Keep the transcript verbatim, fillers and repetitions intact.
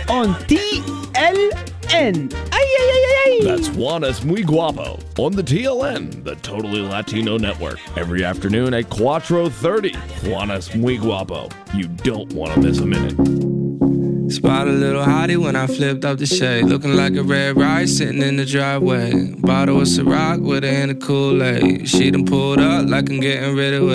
on T L N. Ay, ay, ay, ay, ay. That's Juan es muy guapo on the T L N, the Totally Latino Network. Every afternoon at Cuatro thirty. Juan es muy guapo. You don't want to miss a minute. Spot a little hottie when I flipped up the shade. Looking like a red rice sitting in the driveway. Bottle of Ciroc with her in a Kool-Aid. She done pulled up like I'm getting rid of